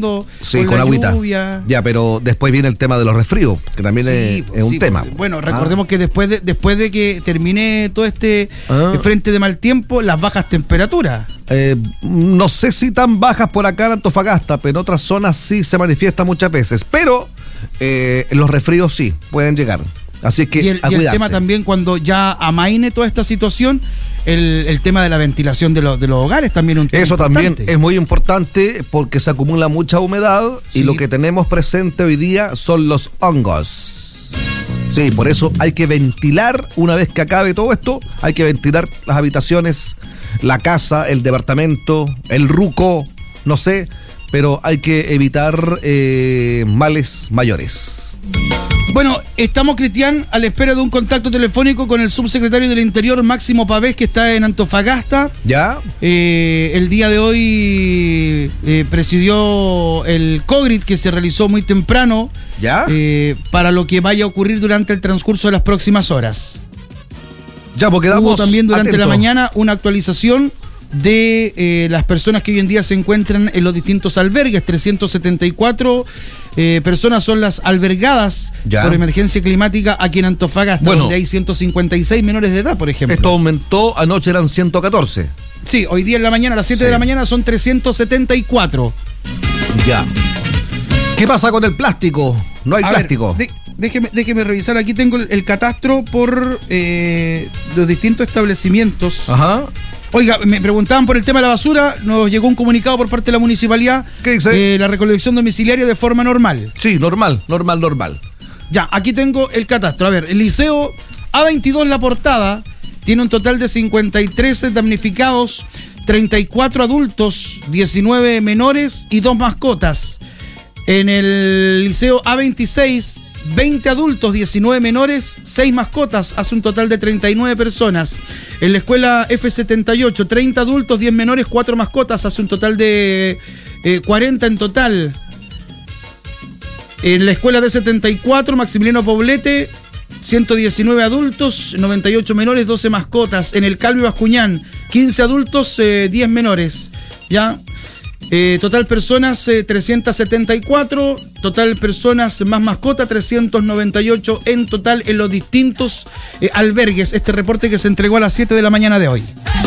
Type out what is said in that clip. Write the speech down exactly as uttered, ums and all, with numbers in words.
mejorando. Sí, con, con la agüita. Lluvia. Ya, pero después viene el tema de los resfríos, que también Sí, es, pues, es un sí, tema. pues. Bueno, recordemos ah. que después de, después de que termine todo este ah. frente de mal tiempo, las bajas temperaturas. Eh, no sé si tan bajas por acá en Antofagasta, pero en otras zonas sí se manifiesta muchas veces. Pero eh, los resfríos sí pueden llegar. Así que y el, a y el cuidarse. tema también cuando ya amaine toda esta situación, el, el tema de la ventilación de, lo, de los hogares también es un tema Eso importante. También es muy importante porque se acumula mucha humedad sí. y lo que tenemos presente hoy día son los hongos. Sí, por eso hay que ventilar una vez que acabe todo esto, hay que ventilar las habitaciones, la casa, el departamento, el ruco, no sé, pero hay que evitar eh, males mayores. Bueno, estamos, Cristian, a la espera de un contacto telefónico con el subsecretario del Interior, Máximo Pavés, que está en Antofagasta. ¿Ya? Eh, el día de hoy eh, presidió el COGRIT, que se realizó muy temprano. ¿Ya? Eh, para lo que vaya a ocurrir durante el transcurso de las próximas horas. Ya, porque damos Hubo también durante atento. la mañana una actualización de eh, las personas que hoy en día se encuentran en los distintos albergues. trescientas setenta y cuatro eh, personas son las albergadas ya. por emergencia climática aquí en Antofagasta, bueno, donde hay ciento cincuenta y seis menores de edad, por ejemplo. Esto aumentó, anoche eran ciento catorce. Sí, hoy día en la mañana, a las siete sí. de la mañana, son trescientos setenta y cuatro. Ya. ¿Qué pasa con el plástico? No hay a plástico. Ver, de, déjeme, déjeme revisar, aquí tengo el, el catastro por eh, los distintos establecimientos. Ajá. Oiga, me preguntaban por el tema de la basura, nos llegó un comunicado por parte de la municipalidad. ¿Qué dice? Eh, la recolección domiciliaria de forma normal. Sí, normal, normal, normal. Ya, aquí tengo el catastro. A ver, el liceo A veintidós La Portada tiene un total de cincuenta y tres damnificados, treinta y cuatro adultos, diecinueve menores y dos mascotas. En el liceo A veintiséis, veinte adultos, diecinueve menores, seis mascotas, hace un total de treinta y nueve personas. En la escuela F setenta y ocho, treinta adultos, diez menores, cuatro mascotas, hace un total de eh, cuarenta en total. En la escuela D setenta y cuatro, Maximiliano Poblete, ciento diecinueve adultos, noventa y ocho menores, doce mascotas. En el Calvi Bascuñán, quince adultos, eh, diez menores. Ya. Eh, total personas eh, trescientas setenta y cuatro, total personas más mascota trescientos noventa y ocho en total en los distintos eh, albergues. Este reporte que se entregó a las siete de la mañana de hoy.